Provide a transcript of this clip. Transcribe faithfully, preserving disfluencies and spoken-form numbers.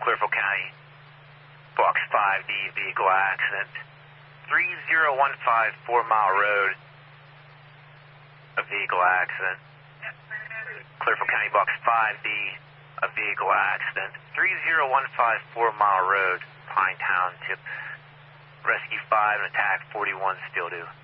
Clearfield County, Box five D, vehicle accident. three zero one five Four Mile Road, a vehicle accident. Clearfield County, Box five D, a vehicle accident. three zero one five Four Mile Road, Pine Township. Rescue five and attack forty-one still due.